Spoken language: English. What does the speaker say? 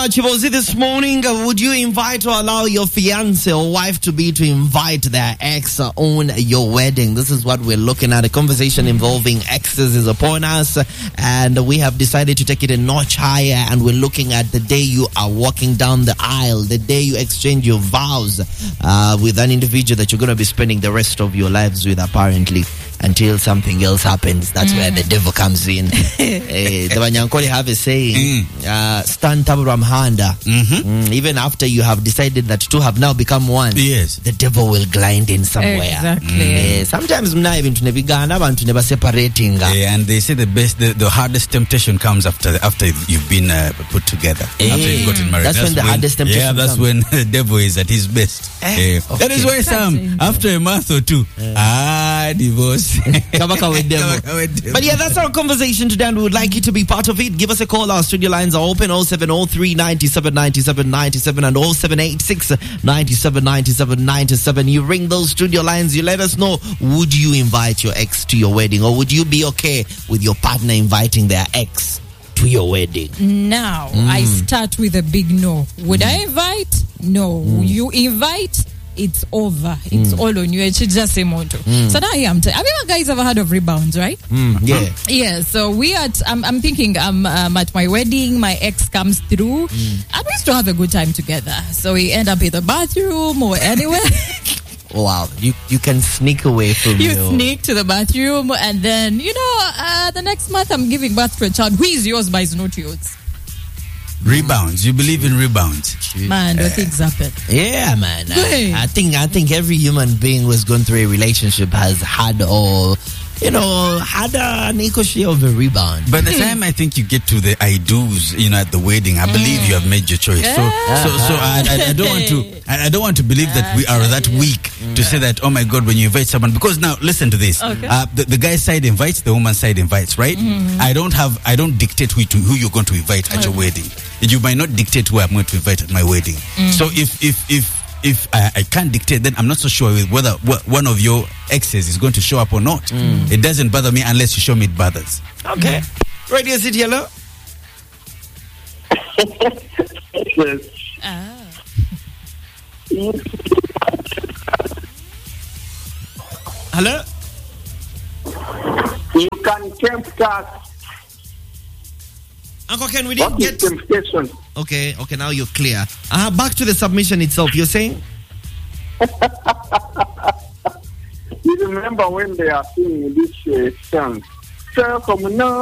Chibozi, this morning, would you invite or allow your fiance or wife to invite their ex on your wedding? This is what we're looking at. A conversation involving exes is upon us, and we have decided to take it a notch higher, and we're looking at the day you are walking down the aisle, the day you exchange your vows with an individual that you're going to be spending the rest of your lives with, apparently, until something else happens. That's where the devil comes in. The Banyankole have a saying, stand Taburam Handa. Even after you have decided that two have now become one, yes, the devil will glide in somewhere. Exactly. Sometimes mna even tunebigana abantu ne separating. And they say the hardest temptation comes after you've been put together. After you've gotten married. That's when the hardest temptation comes. That's when the devil is at his best. That is why some, after a month or two, divorce. But yeah, that's our conversation today, and we would like you to be part of it. Give us a call. Our studio lines are open: 0703 97 97 97 and 0786 97 97 97. You ring those studio lines, you let us know, would you invite your ex to your wedding, or would you be okay with your partner inviting their ex to your wedding? Now, I start with a big no. Would I invite? No. You invite? It's over. It's all on you. It's just a motto. So now have you guys ever heard of rebounds, right? Yeah. Yeah. So I'm thinking I'm at my wedding, my ex comes through, and we used to have a good time together. So we end up in the bathroom or anywhere. Wow, you can sneak away from you sneak to the bathroom, and then the next month I'm giving birth to a child who is yours but is not yours. Rebounds. You believe in rebounds? Man, things happen. Yeah, man. I think every human being who's gone through a relationship has had an equal share of a rebound. By the time I think you get to the I do's, at the wedding, I believe you have made your choice. So I don't want to believe that we are that weak to say that, oh my God, when you invite someone, because now listen to this. Okay. The guy's side invites, the woman's side invites, right? I don't dictate who you're going to invite at your wedding. You might not dictate who I'm going to invite at my wedding. So if I can't dictate, then I'm not so sure whether one of your exes is going to show up or not. It doesn't bother me unless you show me it bothers. Okay. Radio City, hello? Hello? You can tempt us. Uncle Ken, we didn't get... temptation? Okay, now you're clear. Back to the submission itself, you're saying? You remember when they are singing this song? So,